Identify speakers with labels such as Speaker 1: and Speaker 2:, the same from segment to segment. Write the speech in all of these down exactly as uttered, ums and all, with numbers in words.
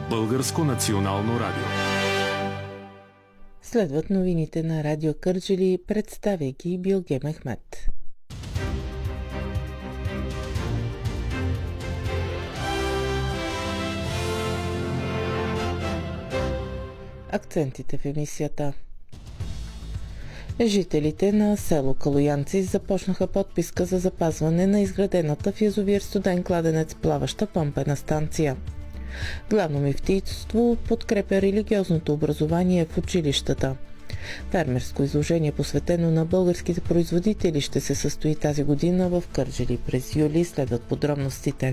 Speaker 1: Българско национално радио.
Speaker 2: Следват новините на Радио Кърджали, представяйки Билге Мехмет. Акцентите в емисията. Жителите на село Калоянци започнаха подписка за запазване на изградената в язовир Студен кладенец плаваща помпена станция. Главно мюфтийство подкрепя религиозното образование в училищата. Фермерско изложение, посветено на българските производители, ще се състои тази година в Кърджали през юли. Следват подробностите.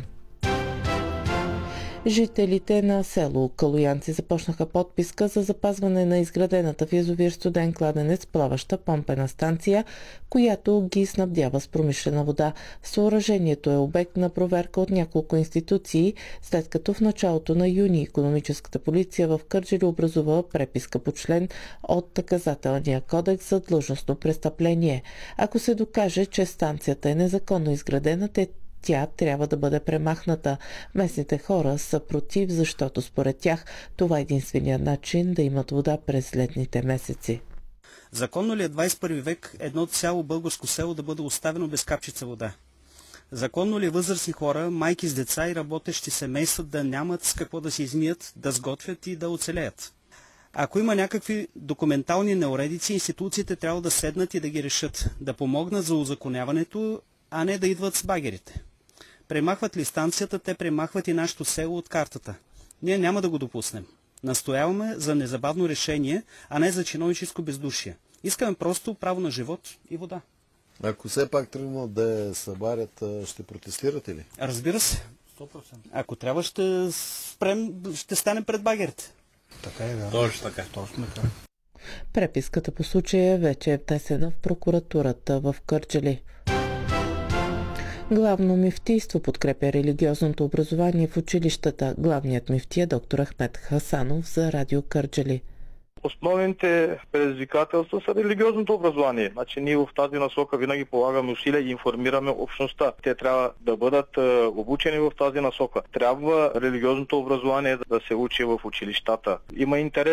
Speaker 2: Жителите на село Калоянци започнаха подписка за запазване на изградената в язовир Студен кладенец плаваща помпена станция, която ги снабдява с промишлена вода. Съоръжението е обект на проверка от няколко институции, след като в началото на юни икономическата полиция в Кърджали образува преписка по член от Наказателния кодекс за длъжностно престъпление. Ако се докаже, че станцията е незаконно изградена, те тя трябва да бъде премахната. Местните хора са против, защото според тях това е единственият начин да имат вода през летните месеци.
Speaker 3: Законно ли е двадесет и първи век едно цяло българско село да бъде оставено без капчица вода? Законно ли е възрастни хора, майки с деца и работещи семейства да нямат с какво да се измият, да сготвят и да оцелеят? Ако има някакви документални неуредици, институциите трябва да седнат и да ги решат, да помогнат за узаконяването, а не да идват с багерите. Премахват ли станцията, те премахват и нашето село от картата. Ние няма да го допуснем. Настояваме за незабавно решение, а не за чиновническо бездушие. Искаме просто право на живот и вода.
Speaker 4: Ако все пак тръгнат да я събарят, ще протестирате ли?
Speaker 3: Разбира се. сто процента. Ако трябва, ще спрем, ще станем пред багерите.
Speaker 5: Така е, да.
Speaker 3: Точно така.
Speaker 5: Точно така.
Speaker 2: Преписката по случая вече е внесена в прокуратурата в Кърджали. Главно мюфтийство подкрепя религиозното образование в училищата. Главният мюфти е доктор Ахмед Хасанов за Радио Кърджали.
Speaker 6: Основните предизвикателства са религиозното образование. Значи ние в тази насока винаги полагаме усилия и информираме общността. Те трябва да бъдат е, обучени в тази насока. Трябва религиозното образование да се учи в училищата. Има интерес